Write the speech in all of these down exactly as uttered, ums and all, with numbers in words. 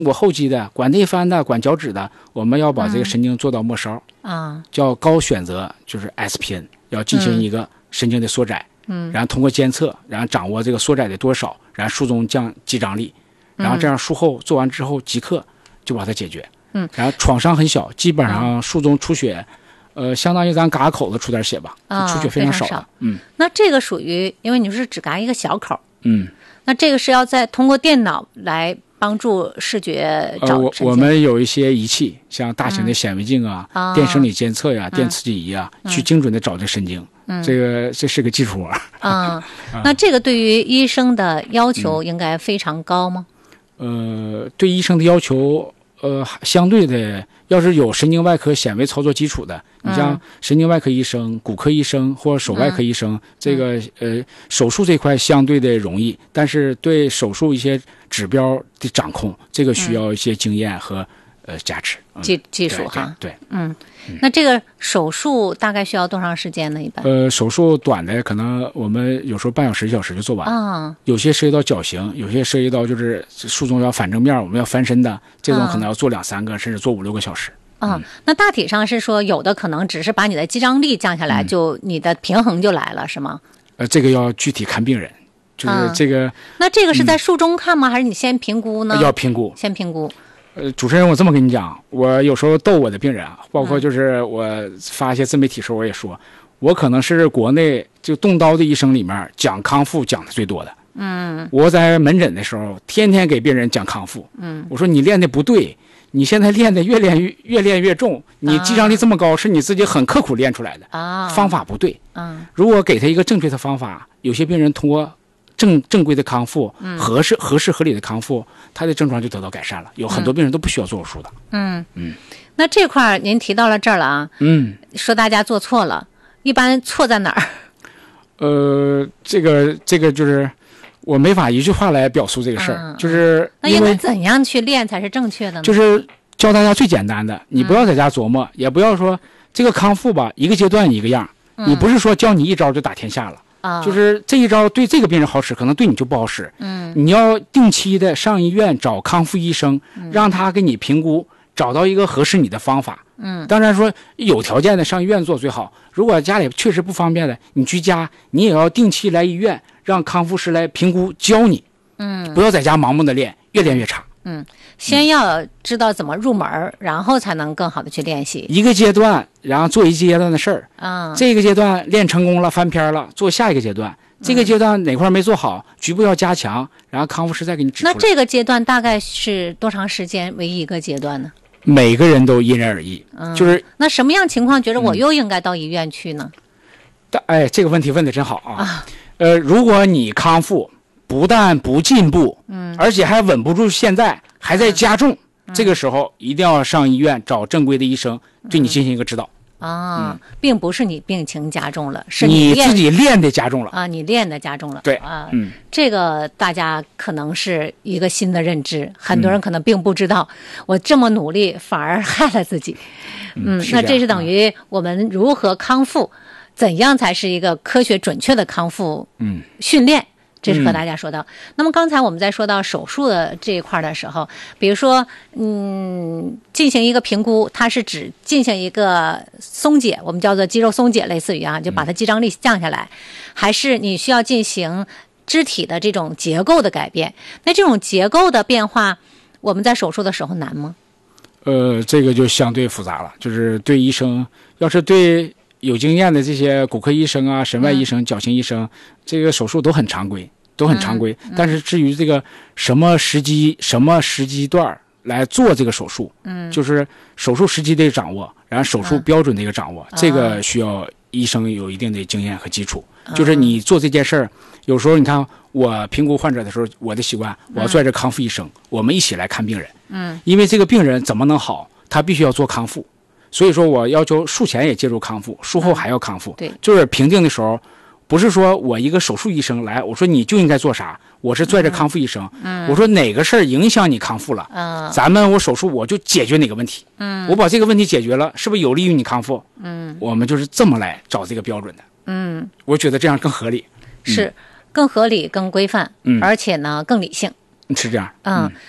过后肌的、管内翻的、管脚趾的，我们要把这个神经做到末梢啊、嗯，叫高选择，就是 S P N， 要进行一个神经的缩窄，嗯，然后通过监测，然后掌握这个缩窄的多少，然后术中降肌张力，然后这样术后做完之后即刻就把它解决，嗯，然后创伤很小，基本上术中出血。呃，相当于咱嘎口子出点血吧， 啊、 出血非常少， 少。 嗯， 那这个属于，因为你是只嘎一个小口， 嗯， 那这个是要再通过电脑来帮助视觉找呃、我我们有一些仪器，像大型的显微镜啊、嗯、电生理监测呀、啊、电刺激仪啊，嗯、去精准的找这神经。嗯，这个这是个技术活。 嗯，那这个对于医生的要求应该非常高吗？ 嗯、呃，对医生的要求，呃，相对的。要是有神经外科显微操作基础的，你像神经外科医生、骨科医生或者手外科医生，嗯、这个呃手术这块相对的容易，但是对手术一些指标的掌控，这个需要一些经验和、嗯、呃加持、 嗯、技技术哈。 对，对嗯，那这个手术大概需要多长时间呢？一般？ 呃，手术短的可能我们有时候半小时、一小时就做完啊。有些涉及到矫形，有些涉及到就是术中要反正面，我们要翻身的，这种可能要做两三个，甚至做五六个小时。 啊、嗯，那大体上是说，有的可能只是把你的肌张力降下来，嗯、就你的平衡就来了，是吗？ 呃，这个要具体看病人，就是这个。嗯、 那这个是在术中看吗？嗯、还是你先评估呢？ 要评估， 先评估。 呃，主持人，我这么跟你讲，我有时候逗我的病人啊，包括就是我发一些自媒体时候，我也说，嗯、我可能是国内就动刀的医生里面讲康复讲的最多的。嗯，我在门诊的时候，天天给病人讲康复。嗯，我说你练的不对。你现在练的越练越越练越重，你肌张力这么高，是你自己很刻苦练出来的啊，方法不对。嗯，如果给他一个正确的方法，有些病人通过正正规的康复，嗯、合适合适合理的康复，他的症状就得到改善了。有很多病人都不需要做手术的。 嗯嗯，那这块您提到了这儿了啊。嗯，说大家做错了，一般错在哪儿？ 呃，这个这个就是。我没法一句话来表述这个事儿、嗯，就是那应该怎样去练才是正确的呢？ 就是教大家最简单的，你不要在家琢磨，嗯、也不要说这个康复吧，一个阶段一个样，嗯、你不是说教你一招就打天下了，啊、嗯，就是这一招对这个病人好使，可能对你就不好使，嗯，你要定期的上医院找康复医生，嗯、让他给你评估，找到一个合适你的方法，嗯，当然说有条件的上医院做最好，如果家里确实不方便的，你居家你也要定期来医院。让康复师来评估教你，嗯，不要在家盲目的练，越练越差。 嗯，先要知道怎么入门，嗯、然后才能更好的去练习。 一个阶段，然后做一阶段的事儿。嗯，这个阶段练成功了，翻篇了，做下一个阶段。这个阶段哪块没做好，局部要加强，然后康复师再给你指出来。 那这个阶段大概是多长时间为一个阶段呢？ 每个人都因人而异。嗯，就是那什么样情况觉得我又应该到医院去呢？ 嗯、哎，这个问题问得真好啊。啊呃，如果你康复不但不进步，嗯，而且还稳不住，现在还在加重，嗯、这个时候一定要上医院找正规的医生对你进行一个指导。 啊、嗯，并不是你病情加重了，是你自己练的加重了啊，你练的加重了。 对啊， 嗯， 这个大家可能是一个新的认知，很多人可能并不知道，嗯、我这么努力反而害了自己。嗯，嗯那这是等于我们如何康复？怎样才是一个科学准确的康复嗯训练？这是和大家说到。嗯、那么刚才我们在说到手术的这一块的时候，比如说嗯进行一个评估，它是指进行一个松解，我们叫做肌肉松解，类似于啊，就把它肌张力降下来，嗯、还是你需要进行肢体的这种结构的改变？那这种结构的变化，我们在手术的时候难吗？ 呃，这个就相对复杂了，就是对医生，要是对有经验的这些骨科医生啊、神外医生、矫形医生，这个手术都很常规，都很常规。但是至于这个什么时机、什么时机段来做这个手术，嗯，就是手术时机的掌握，然后手术标准的一个掌握，这个需要医生有一定的经验和基础。就是你做这件事儿，有时候你看我评估患者的时候，我的习惯，我要拽着康复医生，我们一起来看病人，嗯，因为这个病人怎么能好，他必须要做康复。所以说我要求术前也介入康复，术后还要康复。 嗯、对， 就是评定的时候，不是说我一个手术医生来，我说你就应该做啥，我是拽着康复医生。嗯，我说哪个事儿影响你康复了，嗯，咱们我手术我就解决哪个问题。嗯，我把这个问题解决了，是不是有利于你康复？嗯，我们就是这么来找这个标准的。嗯，我觉得这样更合理。 是，更合理、更规范，嗯，而且呢更理性。 是这样。 嗯。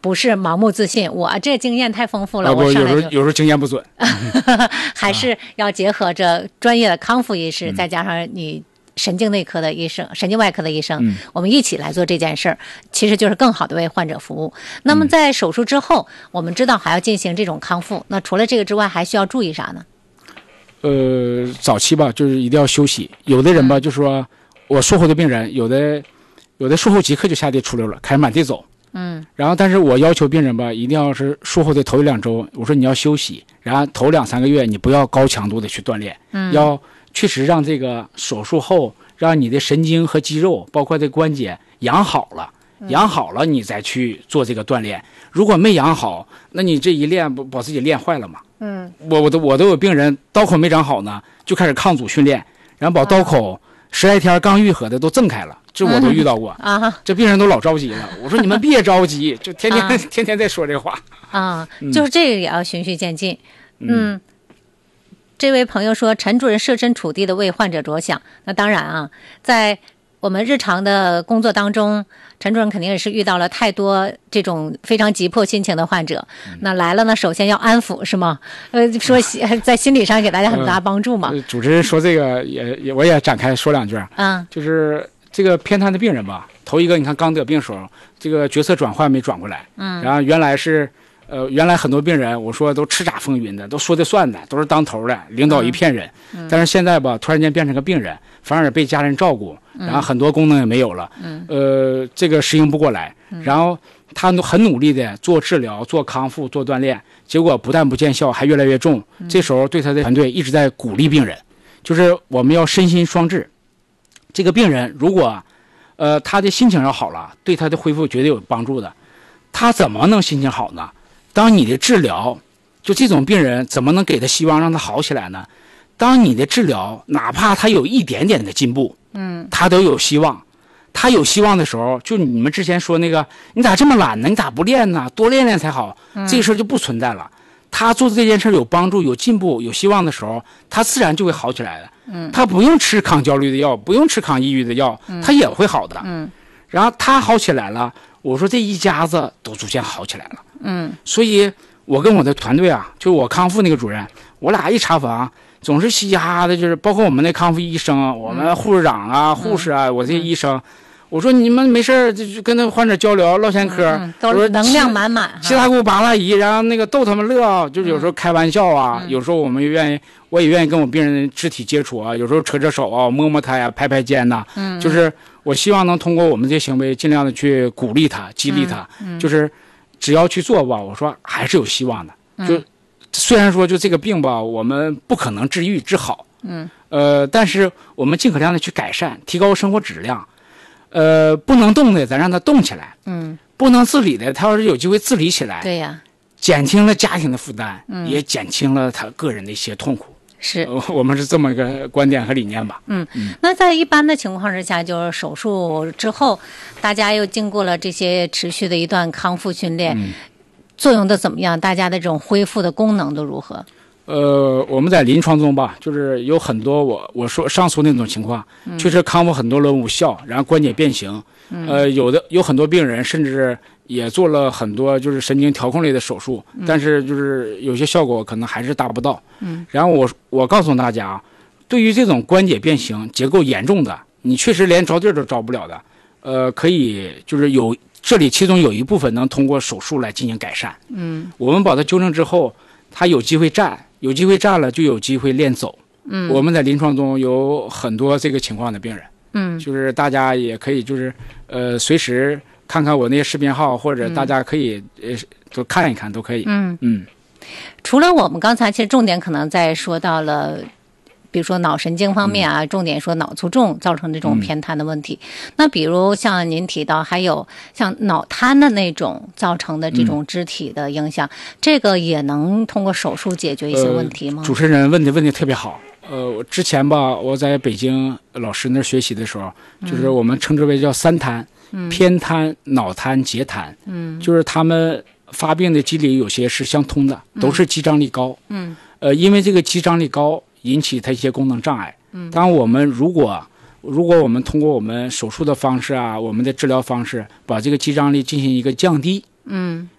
不是盲目自信，我这经验太丰富了， 啊、 我上来就有时候有时候经验不准， 还是要结合着专业的康复医师，嗯、再加上你神经内科的医生、神经外科的医生，嗯、我们一起来做这件事儿，其实就是更好的为患者服务。那么在手术之后，嗯、我们知道还要进行这种康复，那除了这个之外，还需要注意啥呢？ 呃，早期吧，就是一定要休息。有的人吧，嗯、就说我术后的病人，有的有的术后即刻就下地出溜了，开始满地走。嗯，然后但是我要求病人吧，一定要是术后的头一两周，我说你要休息，然后头两三个月你不要高强度的去锻炼，嗯，要确实让这个手术后让你的神经和肌肉，包括这关节养好了，养好了你再去做这个锻炼。如果没养好，那你这一练不把自己练坏了吗？嗯，我我都我都有病人刀口没长好呢，就开始抗阻训练，然后把刀口十来天刚愈合的都挣开了。这我都遇到过啊，这病人都老着急了。我说你们别着急，就天天、啊、天天在说这话啊，就是这个也要循序渐进。嗯，嗯这位朋友说，陈主任设身处地的为患者着想。那当然啊，在我们日常的工作当中，陈主任肯定也是遇到了太多这种非常急迫心情的患者。嗯、那来了呢，首先要安抚，是吗？呃，说在心理上给大家很大帮助嘛。 呃、主持人说这个也也，我也展开说两句。嗯，就是。这个偏瘫的病人吧，头一个你看刚得病时候，这个角色转换没转过来，嗯，然后原来是，呃，原来很多病人我说都叱咤风云的，都说的算的，都是当头的，领导一片人，嗯、但是现在吧，突然间变成个病人，反而被家人照顾，然后很多功能也没有了，嗯，呃，这个适应不过来，然后他很努力的做治疗、做康复、做锻炼，结果不但不见效，还越来越重。这时候对他的团队一直在鼓励病人，就是我们要身心双治。这个病人如果，呃，他的心情要好了，对他的恢复绝对有帮助的。他怎么能心情好呢？当你的治疗，就这种病人怎么能给他希望让他好起来呢？当你的治疗哪怕他有一点点的进步，嗯，他都有希望。他有希望的时候，就你们之前说那个，你咋这么懒呢？你咋不练呢？多练练才好。嗯、这个事儿就不存在了。他做这件事有帮助、有进步、有希望的时候，他自然就会好起来的。嗯，他不用吃抗焦虑的药，不用吃抗抑郁的药，他也会好的。嗯，然后他好起来了，我说这一家子都逐渐好起来了。嗯，所以我跟我的团队啊，就我康复那个主任，我俩一查房，总是嘻嘻哈哈的，就是包括我们的康复医生、我们护士长啊、嗯、护士啊，我这些医生。我说你们没事就跟那患者交流唠闲嗑， 嗯、都是能量满满。 七大姑八大姨，然后那个逗他们乐啊，就是有时候开玩笑啊，嗯、有时候我们也愿意，我也愿意跟我病人肢体接触啊，有时候扯扯手啊，摸摸他呀，拍拍肩呐、啊。嗯，就是我希望能通过我们这些行为，尽量的去鼓励他、激励他。嗯，就是只要去做吧，我说还是有希望的。嗯、就虽然说就这个病吧，我们不可能治愈治好。嗯，呃，但是我们尽可能的去改善，提高生活质量。呃，不能动的，咱让他动起来。嗯，不能自理的，他要是有机会自理起来， 对呀， 减轻了家庭的负担，嗯，也减轻了他个人的一些痛苦。 是、 呃，我们是这么一个观点和理念吧。 嗯嗯。那在一般的情况之下，就是手术之后，大家又经过了这些持续的一段康复训练，嗯、作用的怎么样？大家的这种恢复的功能都如何？ 呃，我们在临床中吧，就是有很多我我说上述那种情况，嗯、确实康复很多人无效，然后关节变形，嗯、呃，有的有很多病人甚至也做了很多就是神经调控类的手术，嗯、但是就是有些效果可能还是达不到。嗯，然后我我告诉大家，对于这种关节变形结构严重的，你确实连着地儿都着不了的，呃，可以就是有这里其中有一部分能通过手术来进行改善。嗯，我们把它纠正之后，他有机会站。有机会站了，就有机会练走。嗯，我们在临床中有很多这个情况的病人。嗯，就是大家也可以就是呃随时看看我那些视频号，或者大家可以、嗯、呃都看一看都可以。嗯嗯。 除了我们刚才其实重点可能在说到了。比如说脑神经方面啊，嗯、重点说脑卒中造成这种偏瘫的问题。嗯、那比如像您提到，还有像脑瘫的那种造成的这种肢体的影响，嗯、这个也能通过手术解决一些问题吗？ 呃、主持人问的问题特别好。呃，之前吧，我在北京老师那儿学习的时候，嗯、就是我们称之为叫三瘫，嗯、偏瘫、脑瘫、截瘫，嗯，就是他们发病的机理有些是相通的，都是肌张力高。嗯，呃，因为这个肌张力高。引起它一些功能障碍。嗯，当我们如果如果我们通过我们手术的方式啊，我们的治疗方式，把这个肌张力进行一个降低，嗯，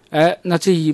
哎，那这一